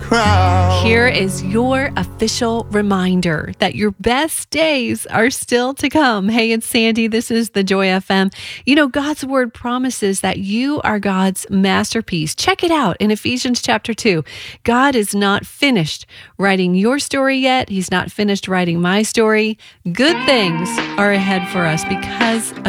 crown. Here is your official reminder that your best days are still to come. Hey, it's Sandy. This is the Joy FM. You know, God's word promises that you are God's masterpiece. Check it out in Ephesians chapter 2. God is not finished writing your story yet. He's not finished writing my story. Good things are ahead for us because